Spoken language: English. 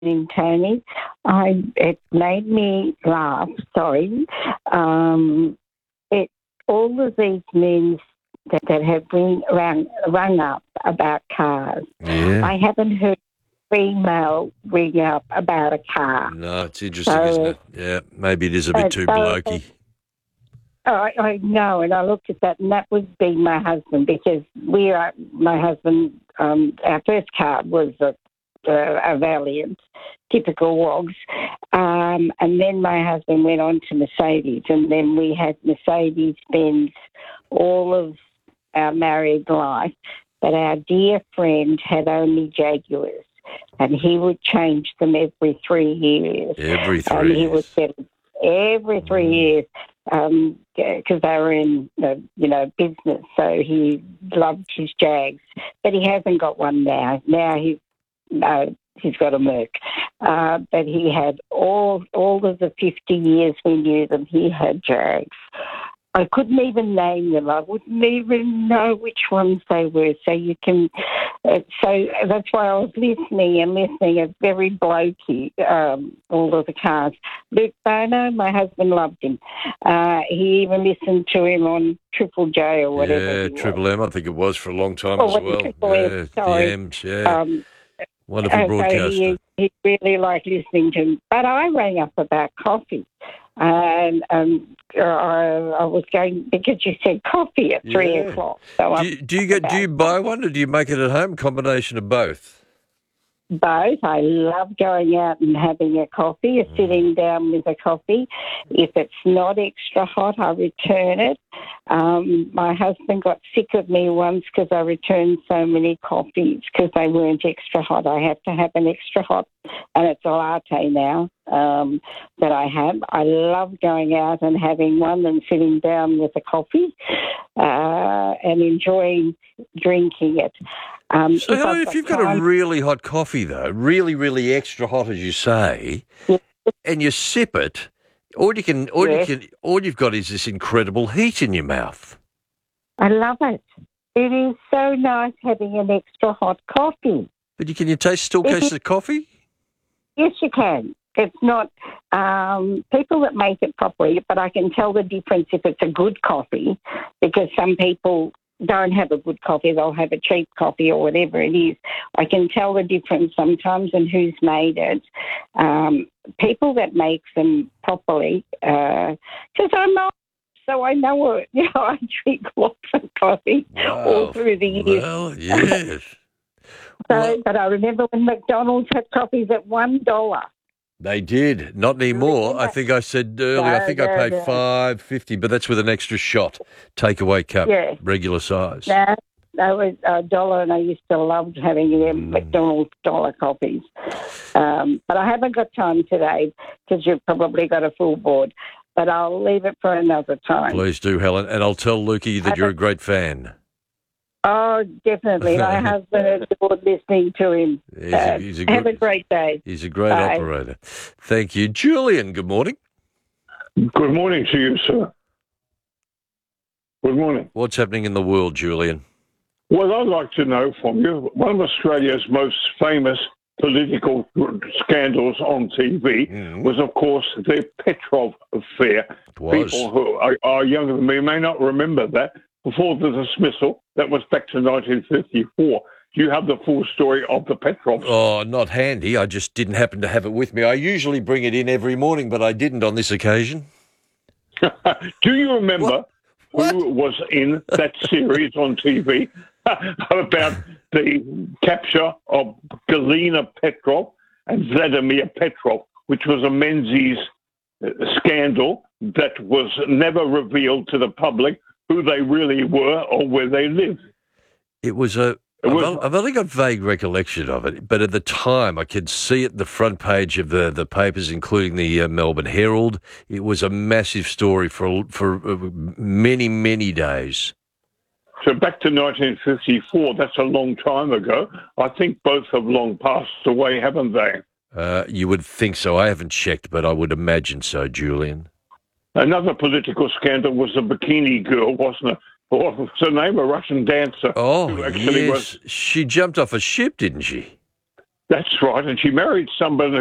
in Tony. It made me laugh. Sorry. It all of these men that have been rung up about cars. Yeah. I haven't heard a female ring up about a car. No, it's interesting, isn't it? Yeah, maybe it is a bit too blokey. I know, and I looked at that, and that would be my husband, because my husband, our first car was a Valiant, typical Wogs, and then my husband went on to Mercedes, and then we had Mercedes-Benz all of our married life, but our dear friend had only Jaguars, and he would change them every 3 years. Every 3 and years. He would set every 3 years, because they were in, business, so he loved his Jags, but he hasn't got one now. Now he's got a Merc, but he had all of the 50 years we knew them. He had Jags. I couldn't even name them. I wouldn't even know which ones they were. So you can. So that's why I was listening. It's very blokey, all of the cars. Luke Bono, my husband loved him. He even listened to him on Triple J or whatever. Yeah, Triple M, I think it was for a long time as well. Triple M, sorry. The M's, yeah. Wonderful broadcaster. So he really liked listening to him. But I rang up about coffee. And I was going, because you said coffee at 3 o'clock. So do you buy one, or do you make it at home? Combination of both? Both. I love going out and having a coffee, or sitting down with a coffee. If it's not extra hot, I return it. My husband got sick of me once because I returned so many coffees because they weren't extra hot. I have to have an extra hot, and it's a latte now that I have. I love going out and having one and sitting down with a coffee and enjoying drinking it. So, Helen, if you've got a really hot coffee, though, really, really extra hot, as you say, and you sip it, all you've got is this incredible heat in your mouth. I love it. It is so nice having an extra hot coffee. But can you taste the coffee? Yes, you can. It's not people that make it properly, but I can tell the difference if it's a good coffee, because some people don't have a good coffee, they'll have a cheap coffee or whatever it is. I can tell the difference sometimes in who's made it. People that make them properly, because I'm not, so I know it. I drink lots of coffee all through the years. Well, yes. But I remember when McDonald's had coffees at $1. They did. Not anymore. I think I said earlier, I paid $5.50, but that's with an extra shot. Takeaway cup, regular size. No, that was $1, and I used to love having them McDonald's dollar coffees. But I haven't got time today because you've probably got a full board. But I'll leave it for another time. Please do, Helen. And I'll tell Lukey that you're a great fan. Oh, definitely. My husband adored listening to him. Have a great day. He's a great operator. Thank you. Julian, good morning. Good morning to you, sir. Good morning. What's happening in the world, Julian? Well, I'd like to know from you, one of Australia's most famous political scandals on TV was, of course, the Petrov affair. It was. People who are younger than me may not remember that. Before the dismissal, that was back to 1954. Do you have the full story of the Petrovs? Oh, not handy. I just didn't happen to have it with me. I usually bring it in every morning, but I didn't on this occasion. Do you remember who was in that series on TV about the capture of Galina Petrov and Vladimir Petrov, which was a Menzies scandal that was never revealed to the public who they really were or where they lived? I've only got vague recollection of it, but at the time I could see it the front page of the papers, including the Melbourne Herald. It was a massive story for many, many days. So back to 1954, that's a long time ago. I think both have long passed away, haven't they? You would think so. I haven't checked, but I would imagine so, Julian. Another political scandal was the Bikini Girl, wasn't it? Or what's her name? A Russian dancer. Oh, yes. She jumped off a ship, didn't she? That's right. And she married somebody